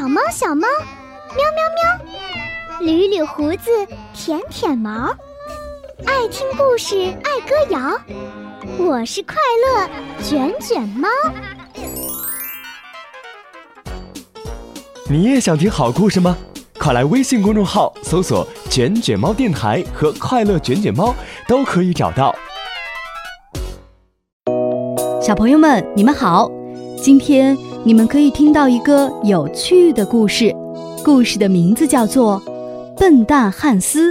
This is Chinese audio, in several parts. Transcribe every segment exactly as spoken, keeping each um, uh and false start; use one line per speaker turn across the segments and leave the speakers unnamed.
小猫小猫，喵喵喵，捋捋胡子，舔舔毛，爱听故事，爱歌谣，我是快乐卷卷猫。
你也想听好故事吗？快来微信公众号搜索卷卷猫电台和快乐卷卷猫，都可以找到。
小朋友们，你们好，今天你们可以听到一个有趣的故事，故事的名字叫做《笨蛋汉斯》。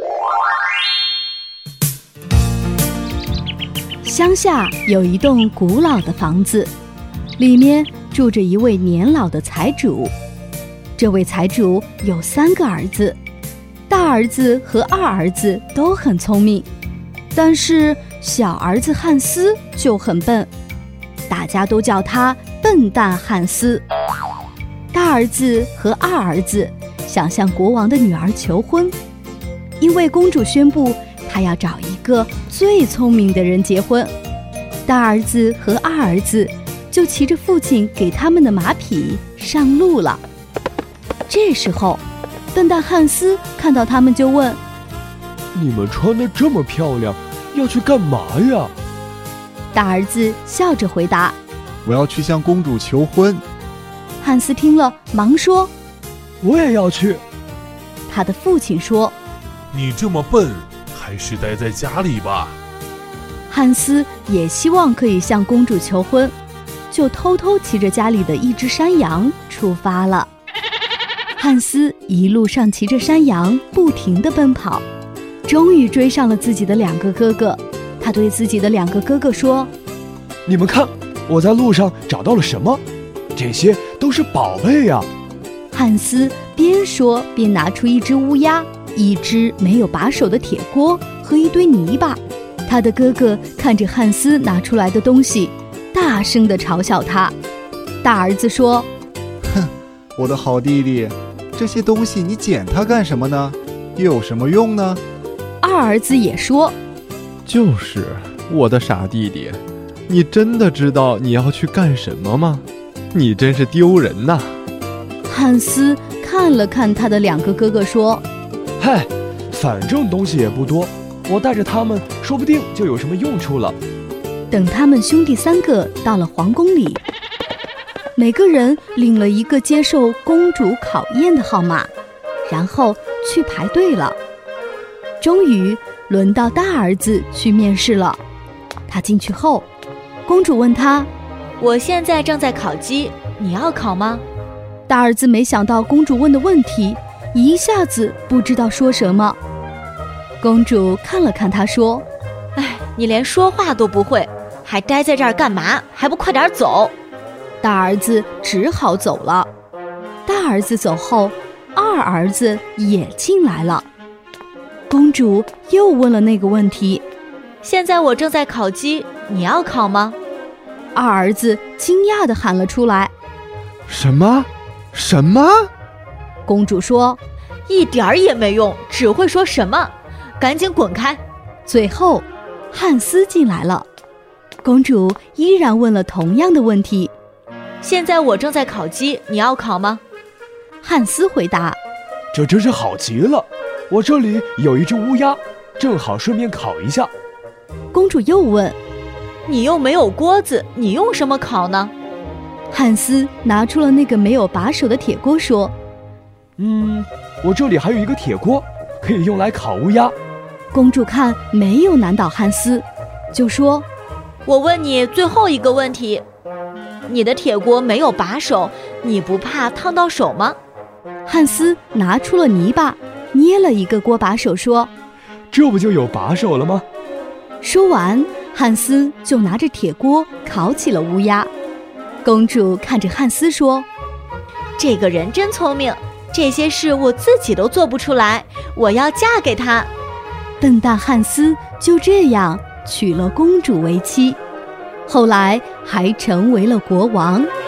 乡下有一栋古老的房子，里面住着一位年老的财主。这位财主有三个儿子，大儿子和二儿子都很聪明，但是小儿子汉斯就很笨，大家都叫他笨蛋汉斯。大儿子和二儿子想向国王的女儿求婚，因为公主宣布她要找一个最聪明的人结婚。大儿子和二儿子就骑着父亲给他们的马匹上路了。这时候，笨蛋汉斯看到他们就问：
你们穿得这么漂亮，要去干嘛呀？
大儿子笑着回答：
我要去向公主求婚。
汉斯听了忙说：
我也要去。
他的父亲说：
你这么笨，还是待在家里吧。
汉斯也希望可以向公主求婚，就偷偷骑着家里的一只山羊出发了。汉斯一路上骑着山羊不停地奔跑，终于追上了自己的两个哥哥。他对自己的两个哥哥说：
你们看，我在路上找到了什么？这些都是宝贝呀！
汉斯边说边拿出一只乌鸦，一只没有把手的铁锅和一堆泥巴。他的哥哥看着汉斯拿出来的东西，大声地嘲笑他。大儿子说：
哼，我的好弟弟，这些东西你捡它干什么呢？又有什么用呢？
二儿子也说：
就是我的傻弟弟，你真的知道你要去干什么吗？你真是丢人呐！
汉斯看了看他的两个哥哥说：
嗨，反正东西也不多，我带着他们说不定就有什么用处了。
等他们兄弟三个到了皇宫里，每个人领了一个接受公主考验的号码，然后去排队了。终于轮到大儿子去面试了。他进去后，公主问他：
我现在正在考级，你要考吗？
大儿子没想到公主问的问题，一下子不知道说什么。公主看了看他说：
哎，你连说话都不会，还待在这儿干嘛？还不快点走！
大儿子只好走了。大儿子走后，二儿子也进来了。公主又问了那个问题：
现在我正在考级，你要考吗？
二儿子惊讶地喊了出来：
什么？什么？
公主说：
一点儿也没用，只会说什么，赶紧滚开！
最后，汉斯进来了。公主依然问了同样的问题：
现在我正在考级，你要考吗？
汉斯回答：
这真是好极了，我这里有一只乌鸦，正好顺便烤一下。
公主又问：
你又没有锅子，你用什么烤呢？
汉斯拿出了那个没有把手的铁锅说：
嗯，我这里还有一个铁锅，可以用来烤乌鸦。
公主看没有难倒汉斯，就说：
我问你最后一个问题，你的铁锅没有把手，你不怕烫到手吗？
汉斯拿出了泥巴，捏了一个锅把手说：
这不就有把手了吗？
说完，汉斯就拿着铁锅烤起了乌鸦。公主看着汉斯说：
这个人真聪明，这些事我自己都做不出来，我要嫁给他。
笨蛋汉斯就这样娶了公主为妻，后来还成为了国王。